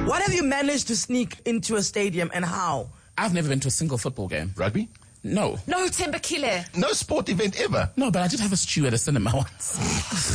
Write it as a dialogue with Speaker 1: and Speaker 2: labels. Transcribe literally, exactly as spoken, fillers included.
Speaker 1: What have you managed to sneak into a stadium and how?
Speaker 2: I've never been to a single football game.
Speaker 3: Rugby?
Speaker 2: No.
Speaker 4: No, Tembakile.
Speaker 3: No sport event ever?
Speaker 2: No, but I did have a stew at a cinema once.